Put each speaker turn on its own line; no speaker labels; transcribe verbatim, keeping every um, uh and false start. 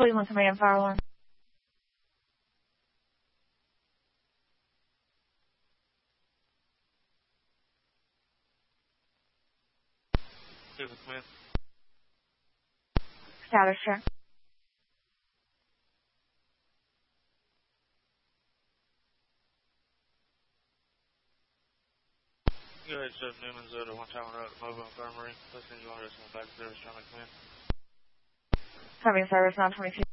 Cleveland Command, Fire One.
Cleveland Command.
Status check.
Go ahead, Jeff Newman, Zeta, one Tower Road, Mobile Infirmary. Listening, you want to back to service, Charlie Command.
Coming service nine twenty-two.